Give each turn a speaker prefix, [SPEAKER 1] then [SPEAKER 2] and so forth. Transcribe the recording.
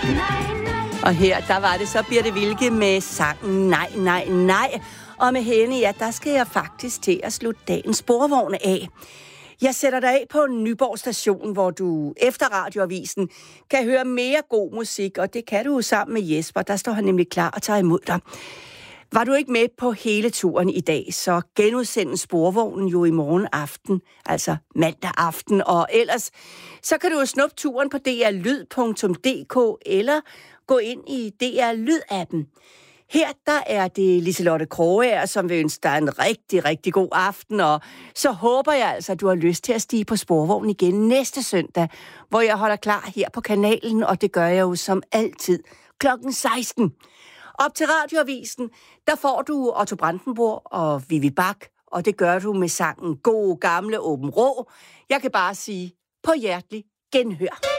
[SPEAKER 1] Og her, der var det så Birthe Wilke med sangen Nej, nej, nej. Og med hende, ja, der skal jeg faktisk til at slutte dagens sporvogn af. Jeg sætter dig af på Nyborg Station, hvor du efter radioavisen kan høre mere god musik, og det kan du sammen med Jesper. Der står han nemlig klar og tager imod dig. Var du ikke med på hele turen i dag, så genudsendes sporvognen jo i morgen aften, altså mandag aften. Og ellers, så kan du jo snuppe turen på drlyd.dk eller gå ind i DR Lyd-appen. Her der er det Liselotte Krogager, som vil ønske dig en rigtig, rigtig god aften, og så håber jeg altså, at du har lyst til at stige på sporvognen igen næste søndag, hvor jeg holder klar her på kanalen, og det gør jeg jo som altid klokken 16. Op til radioavisen, der får du Otto Brandenburg og Vivi Bach, og det gør du med sangen God Gamle Åben Rå. Jeg kan bare sige på hjertelig genhør.